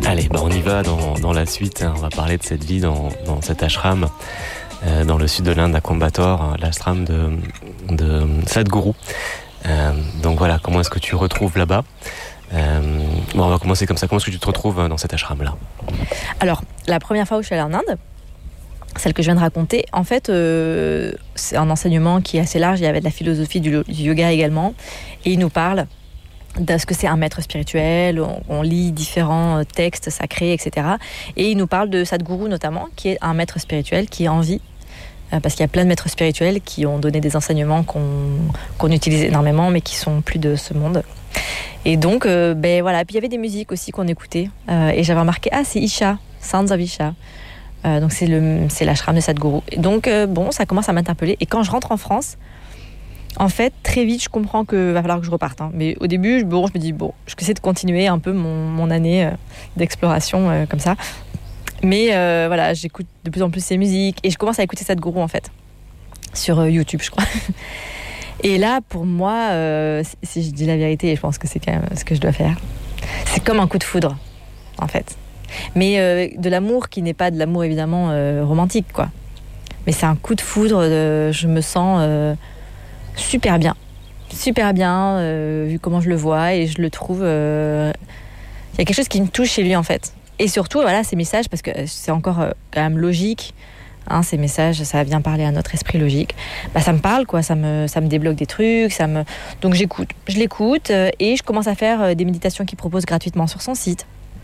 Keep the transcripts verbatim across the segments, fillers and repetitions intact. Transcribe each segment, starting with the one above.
Allez, bah on y va dans, dans la suite. Hein. On va parler de cette vie dans, dans cet ashram euh, dans le sud de l'Inde, à Coimbatore, hein, l'ashram de, de Sadhguru. Euh, donc voilà, comment est-ce que tu retrouves là-bas ? Euh, bon, on va commencer comme ça. Comment est-ce que tu te retrouves dans cet ashram-là ? Alors, la première fois où je suis allée en Inde, celle que je viens de raconter, en fait, euh, c'est un enseignement qui est assez large. Il y avait de la philosophie, du, du yoga également. Et il nous parle de ce que c'est un maître spirituel. On, on lit différents textes sacrés, et cetera. Et il nous parle de Sadhguru notamment, qui est un maître spirituel qui est en vie. Euh, parce qu'il y a plein de maîtres spirituels qui ont donné des enseignements qu'on, qu'on utilise énormément, mais qui sont plus de ce monde. Et donc, euh, ben voilà. Puis il y avait des musiques aussi qu'on écoutait. Euh, et j'avais remarqué, ah, c'est Isha, Sounds of Isha. Euh, donc c'est, le, c'est l'ashram de Sadhguru. Et donc, euh, bon, ça commence à m'interpeller. Et quand je rentre en France, en fait, très vite, je comprends qu'il va falloir que je reparte. Hein. Mais au début, bon, je me dis, bon, je vais essayer de continuer un peu mon, mon année euh, d'exploration euh, comme ça. Mais euh, voilà, j'écoute de plus en plus ces musiques. Et je commence à écouter Sadhguru, en fait, sur euh, YouTube, je crois. Et là, pour moi, euh, si je dis la vérité, et je pense que c'est quand même ce que je dois faire, c'est comme un coup de foudre, en fait. Mais euh, de l'amour qui n'est pas de l'amour, évidemment, euh, romantique, quoi. Mais c'est un coup de foudre, de, je me sens euh, super bien. Super bien, euh, vu comment je le vois, et je le trouve... Euh, il y a quelque chose qui me touche chez lui, en fait. Et surtout, voilà, ces messages, parce que c'est encore euh, quand même logique, hein, ces messages, ça vient parler à notre esprit logique. Bah, ça me parle, quoi, ça me, ça me débloque des trucs, ça me... Donc j'écoute, je l'écoute, euh, et je commence à faire euh, des méditations qu'il propose gratuitement sur son site.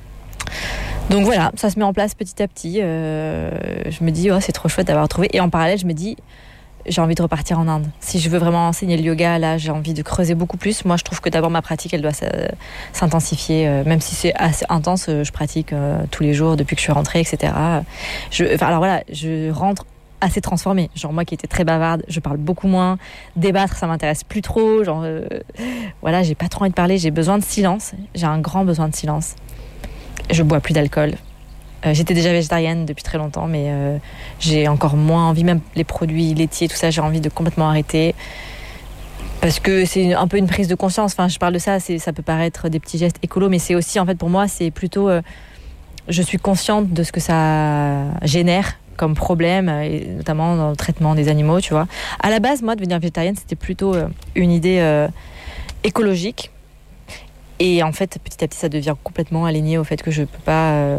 Donc voilà, ça se met en place petit à petit. Euh, je me dis, oh, c'est trop chouette d'avoir trouvé. Et en parallèle, je me dis, j'ai envie de repartir en Inde. Si je veux vraiment enseigner le yoga, là, j'ai envie de creuser beaucoup plus. Moi, je trouve que d'abord, ma pratique, elle doit s'intensifier. Euh, même si c'est assez intense, je pratique euh, tous les jours depuis que je suis rentrée, et cetera. Je, enfin, alors voilà, je rentre assez transformée. Genre, moi qui étais très bavarde, je parle beaucoup moins. Débattre, ça m'intéresse plus trop. Genre, euh, voilà, j'ai pas trop envie de parler. J'ai besoin de silence. J'ai un grand besoin de silence. Je bois plus d'alcool. Euh, j'étais déjà végétarienne depuis très longtemps, mais euh, j'ai encore moins envie, même les produits laitiers, tout ça, j'ai envie de complètement arrêter. Parce que c'est un peu une prise de conscience. Enfin, je parle de ça, c'est, ça peut paraître des petits gestes écolos, mais c'est aussi, en fait, pour moi, c'est plutôt... Euh, je suis consciente de ce que ça génère comme problème, et notamment dans le traitement des animaux, tu vois. À la base, moi, devenir végétarienne, c'était plutôt euh, une idée euh, écologique. Et en fait, petit à petit, ça devient complètement aligné au fait que je ne peux pas euh,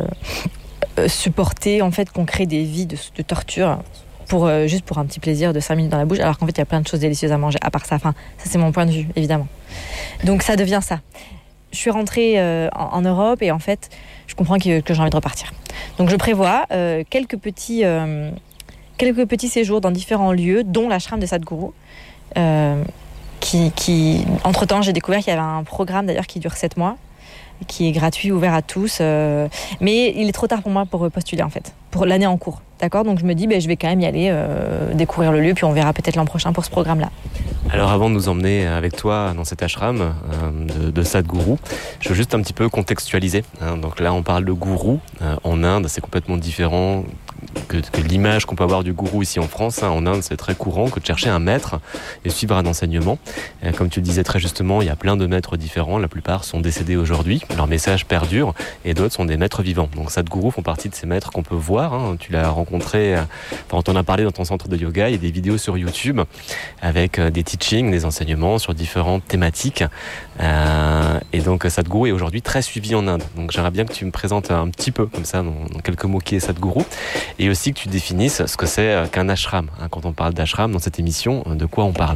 supporter en fait, qu'on crée des vies de, de torture pour, euh, juste pour un petit plaisir de cinq minutes dans la bouche, alors qu'en fait, il y a plein de choses délicieuses à manger, à part ça. Enfin, ça, c'est mon point de vue, évidemment. Donc, ça devient ça. Je suis rentrée euh, en, en Europe et en fait, je comprends que, que j'ai envie de repartir. Donc, je prévois euh, quelques, petits, euh, quelques petits séjours dans différents lieux, dont l'ashram de Sadhguru. Euh, Qui, qui, entre-temps, j'ai découvert qu'il y avait un programme d'ailleurs qui dure sept mois, qui est gratuit, ouvert à tous. Euh, mais il est trop tard pour moi pour postuler en fait, pour l'année en cours. D'accord ? Donc je me dis, ben, je vais quand même y aller, euh, découvrir le lieu, puis on verra peut-être l'an prochain pour ce programme-là. Alors avant de nous emmener avec toi dans cet ashram euh, de, de Sadhguru, je veux juste un petit peu contextualiser. Hein. Donc là, on parle de gourou. Euh, en Inde, c'est complètement différent que, que l'image qu'on peut avoir du gourou ici en France. Hein. En Inde, c'est très courant que de chercher un maître et suivre un enseignement. Euh, comme tu le disais très justement, il y a plein de maîtres différents. La plupart sont décédés aujourd'hui. Leur message perdure et d'autres sont des maîtres vivants. Donc Sadhguru font partie de ces maîtres qu'on peut voir. Hein. Tu l'as rencontré, euh, enfin, on t'en a parlé dans ton centre de yoga. Il y a des vidéos sur YouTube avec euh, des teachings, des enseignements sur différentes thématiques. Euh, et donc Sadhguru est aujourd'hui très suivi en Inde. Donc j'aimerais bien que tu me présentes un petit peu, comme ça, dans, dans quelques mots, qui est Sadhguru. Et aussi que tu définisses ce que c'est qu'un ashram. Hein, quand on parle d'ashram dans cette émission, de quoi on parle ?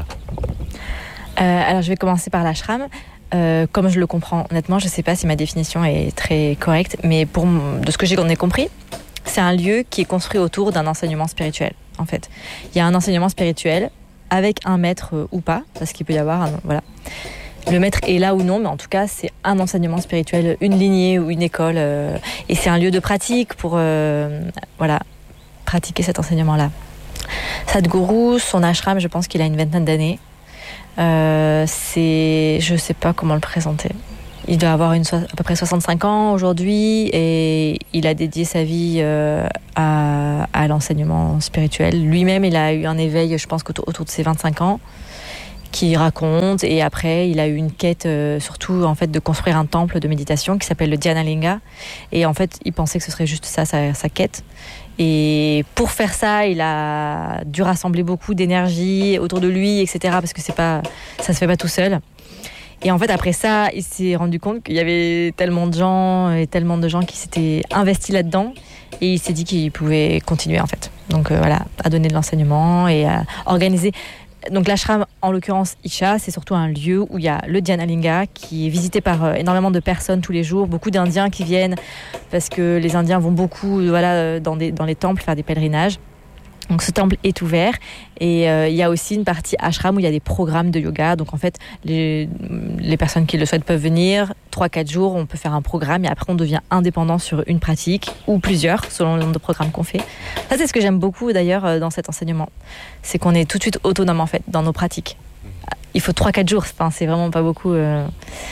euh, Alors je vais commencer par l'ashram. Euh, comme je le comprends, honnêtement, je ne sais pas si ma définition est très correcte, mais pour, de ce que j'ai compris, c'est un lieu qui est construit autour d'un enseignement spirituel, en fait. Il y a un enseignement spirituel avec un maître euh, ou pas, parce qu'il peut y avoir, un, voilà. Le maître est là ou non, mais en tout cas, c'est un enseignement spirituel, une lignée ou une école, euh, et c'est un lieu de pratique pour, euh, voilà, pratiquer cet enseignement-là. Sadhguru, son ashram, je pense qu'il a une vingtaine d'années. Euh, c'est, je sais pas comment le présenter. Il doit avoir une, à peu près soixante-cinq ans aujourd'hui et il a dédié sa vie euh, à, à l'enseignement spirituel. Lui-même, il a eu un éveil, je pense, autour, autour de ses vingt-cinq ans, qui raconte. Et après, il a eu une quête, euh, surtout en fait, de construire un temple de méditation qui s'appelle le Dhyanalinga. Et en fait, il pensait que ce serait juste ça, sa, sa quête. Et pour faire ça, il a dû rassembler beaucoup d'énergie autour de lui, et cetera. Parce que c'est pas, ça se fait pas tout seul. Et en fait, après ça, il s'est rendu compte qu'il y avait tellement de gens et tellement de gens qui s'étaient investis là-dedans. Et il s'est dit qu'il pouvait continuer, en fait. Donc euh, voilà, à donner de l'enseignement et à organiser. Donc l'ashram, en l'occurrence Isha, c'est surtout un lieu où il y a le Dhyanalinga qui est visité par euh, énormément de personnes tous les jours, beaucoup d'Indiens qui viennent parce que les Indiens vont beaucoup voilà, dans, des, dans les temples faire des pèlerinages. Donc ce temple est ouvert et euh, il y a aussi une partie ashram où il y a des programmes de yoga. Donc en fait, les, les personnes qui le souhaitent peuvent venir. trois à quatre jours, on peut faire un programme et après on devient indépendant sur une pratique ou plusieurs selon le nombre de programmes qu'on fait. Ça, c'est ce que j'aime beaucoup d'ailleurs dans cet enseignement. C'est qu'on est tout de suite autonome en fait dans nos pratiques. Il faut trois à quatre jours, enfin, c'est vraiment pas beaucoup... Euh...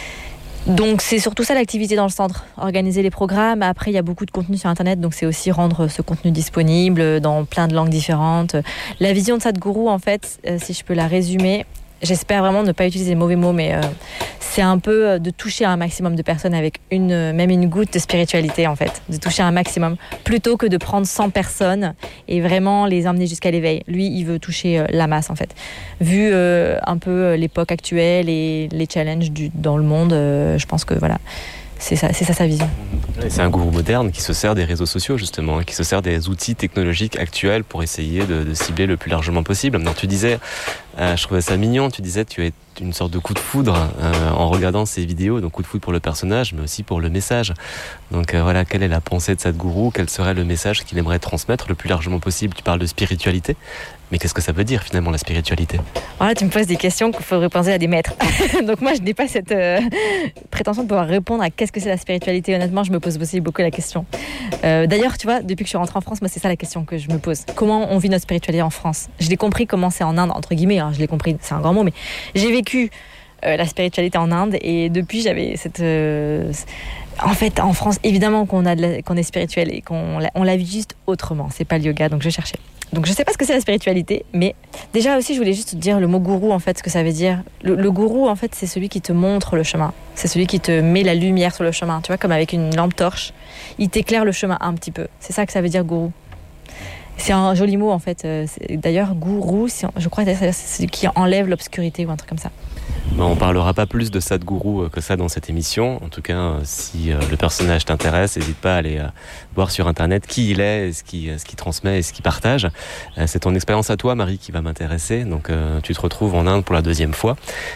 Donc c'est surtout ça l'activité dans le centre, organiser les programmes. Après il y a beaucoup de contenu sur internet, donc c'est aussi rendre ce contenu disponible dans plein de langues différentes. La vision de Sadhguru, en fait, euh, si je peux la résumer, j'espère vraiment ne pas utiliser les mauvais mots, mais euh, c'est un peu de toucher un maximum de personnes avec une, même une goutte de spiritualité en fait, de toucher un maximum, plutôt que de prendre cent personnes et vraiment les emmener jusqu'à l'éveil. Lui, il veut toucher la masse en fait. Vu euh, un peu l'époque actuelle et les challenges du, dans le monde, euh, je pense que voilà, c'est ça, c'est ça sa vision. C'est un gourou moderne qui se sert des réseaux sociaux justement, qui se sert des outils technologiques actuels pour essayer de, de cibler le plus largement possible. Donc tu disais, euh, je trouvais ça mignon, tu disais tu as une sorte de coup de foudre euh, en regardant ces vidéos, donc coup de foudre pour le personnage mais aussi pour le message. Donc euh, voilà, quelle est la pensée de Sadhguru, quel serait le message qu'il aimerait transmettre le plus largement possible? Tu parles de spiritualité, mais qu'est-ce que ça veut dire finalement la spiritualité? Voilà, tu me poses des questions qu'il faudrait penser à des maîtres. Donc moi je n'ai pas cette euh, prétention de pouvoir répondre à qu'est-ce que c'est la spiritualité. Honnêtement, je me pose aussi beaucoup la question. Euh, d'ailleurs, tu vois, depuis que je suis rentrée en France, moi c'est ça la question que je me pose. Comment on vit notre spiritualité en France? Je l'ai compris comment c'est en Inde, entre guillemets, hein, je l'ai compris, c'est un grand mot, mais j'ai vécu euh, la spiritualité en Inde et depuis j'avais cette... Euh, en fait, en France, évidemment qu'on, a de la, qu'on est spirituel et qu'on on la vit juste autrement. C'est pas le yoga, donc je cherchais. Donc je sais pas ce que c'est la spiritualité, mais déjà aussi je voulais juste te dire le mot gourou en fait, ce que ça veut dire. Le, le gourou en fait c'est celui qui te montre le chemin, c'est celui qui te met la lumière sur le chemin, tu vois, comme avec une lampe torche, il t'éclaire le chemin un petit peu. C'est ça que ça veut dire gourou. C'est un joli mot en fait. C'est, d'ailleurs gourou, je crois que c'est celui qui enlève l'obscurité ou un truc comme ça. On ne parlera pas plus de Sadhguru que ça dans cette émission. En tout cas, si le personnage t'intéresse, n'hésite pas à aller voir sur Internet qui il est, ce qu'il ce qu'il transmet et ce qu'il partage. C'est ton expérience à toi, Marie, qui va m'intéresser. Donc, tu te retrouves en Inde pour la deuxième fois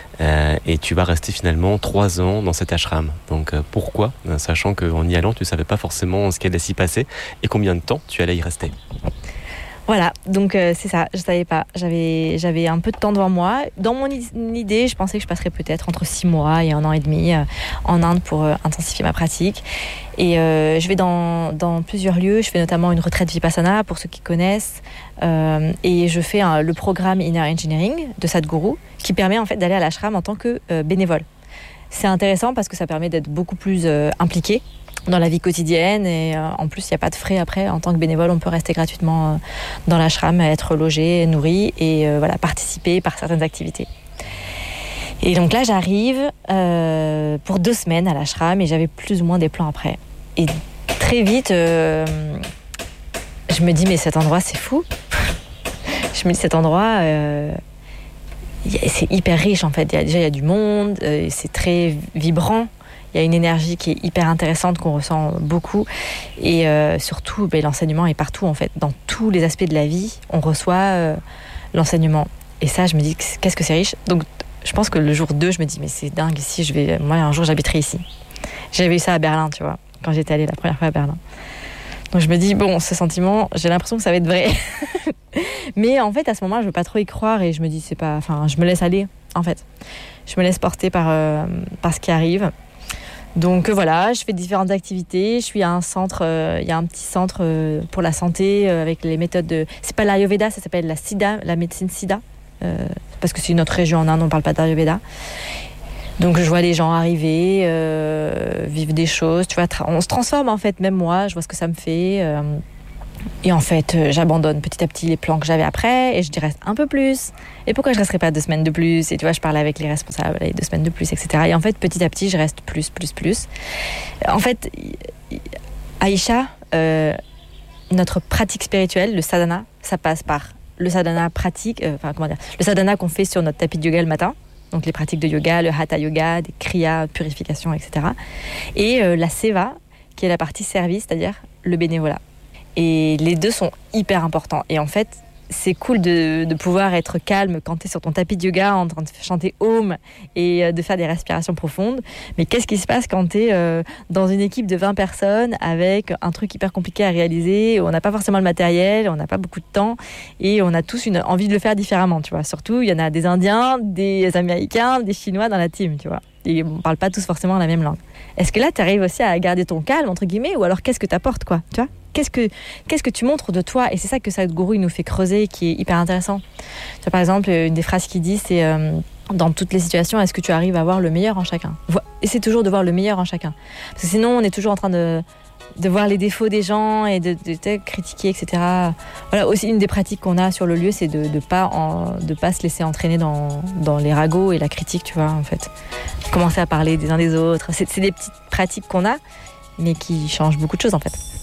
et tu vas rester finalement trois ans dans cet ashram. Donc, pourquoi? Sachant qu'en y allant, tu ne savais pas forcément ce qui allait s'y passer et combien de temps tu allais y rester. Voilà, donc euh, c'est ça, je savais pas. J'avais, j'avais un peu de temps devant moi. Dans mon idée, je pensais que je passerais peut-être entre six mois et un an et demi euh, en Inde pour euh, intensifier ma pratique. Et euh, je vais dans, dans plusieurs lieux. Je fais notamment une retraite Vipassana, pour ceux qui connaissent. Euh, et je fais un, le programme Inner Engineering de Sadhguru, qui permet en fait d'aller à l'ashram en tant que euh, bénévole. C'est intéressant parce que ça permet d'être beaucoup plus euh, impliqué dans la vie quotidienne et euh, en plus il n'y a pas de frais après. En tant que bénévole, on peut rester gratuitement euh, dans l'ashram, être logé, nourri et euh, voilà, participer par certaines activités. Et donc là j'arrive euh, pour deux semaines à l'ashram et j'avais plus ou moins des plans après. Et très vite euh, je me dis mais cet endroit c'est fou. Je me dis cet endroit euh, c'est hyper riche en fait. Il y a, déjà il y a du monde, euh, c'est très vibrant. Il y a une énergie qui est hyper intéressante, qu'on ressent beaucoup. Et euh, surtout, ben, l'enseignement est partout, en fait. Dans tous les aspects de la vie, on reçoit euh, l'enseignement. Et ça, je me dis, qu'est-ce que c'est riche. Donc, je pense que le jour deux, je me dis, mais c'est dingue ici. Je vais... Moi, un jour, j'habiterai ici. J'avais eu ça à Berlin, tu vois, quand j'étais allée la première fois à Berlin. Donc, je me dis, bon, ce sentiment, j'ai l'impression que ça va être vrai. Mais en fait, à ce moment-là, je veux pas trop y croire. Et je me dis, c'est pas... Enfin, je me laisse aller, en fait. Je me laisse porter par, euh, par ce qui arrive. Donc euh, voilà, je fais différentes activités. Je suis à un centre, euh, il y a un petit centre euh, pour la santé euh, avec les méthodes de... C'est pas l'Ayurveda, ça s'appelle la Siddha, la médecine Siddha. Euh, parce que c'est une autre région en Inde, on parle pas d'Ayurveda. Donc je vois les gens arriver, euh, vivre des choses, tu vois, tra- on se transforme en fait, même moi, je vois ce que ça me fait. Euh, Et en fait, euh, j'abandonne petit à petit les plans que j'avais après et je dis reste un peu plus. Et pourquoi je resterai pas deux semaines de plus? Et tu vois, je parlais avec les responsables, les deux semaines de plus, et cetera. Et en fait, petit à petit, je reste plus, plus, plus. En fait, Aïcha, euh, notre pratique spirituelle, le sadhana, ça passe par le sadhana pratique, euh, enfin comment dire, le sadhana qu'on fait sur notre tapis de yoga le matin. Donc les pratiques de yoga, le hatha yoga, des kriyas, purification, et cetera. Et euh, la seva, qui est la partie service, c'est-à-dire le bénévolat. Et les deux sont hyper importants. Et en fait, c'est cool de, de pouvoir être calme quand tu es sur ton tapis de yoga en train de chanter Om et de faire des respirations profondes. Mais qu'est-ce qui se passe quand tu es euh, dans une équipe de vingt personnes avec un truc hyper compliqué à réaliser? On n'a pas forcément le matériel, on n'a pas beaucoup de temps et on a tous une envie de le faire différemment, tu vois. Surtout, il y en a des Indiens, des Américains, des Chinois dans la team, tu vois. Et on ne parle pas tous forcément la même langue. Est-ce que là, tu arrives aussi à garder ton calme, entre guillemets, ou alors qu'est-ce que tu apportes, quoi, tu vois? Qu'est-ce que, qu'est-ce que tu montres de toi? Et c'est ça que Sadhguru il nous fait creuser, qui est hyper intéressant. Tu vois, par exemple, une des phrases qu'il dit, c'est euh, dans toutes les situations, est-ce que tu arrives à voir le meilleur en chacun? Essaie toujours de voir le meilleur en chacun. Parce que sinon, on est toujours en train de, de voir les défauts des gens et de, de, de critiquer, et cetera. Voilà, aussi une des pratiques qu'on a sur le lieu, c'est de ne pas, de pas se laisser entraîner dans, dans les ragots et la critique, tu vois, en fait. Commencer à parler des uns des autres. C'est, c'est des petites pratiques qu'on a, mais qui changent beaucoup de choses, en fait.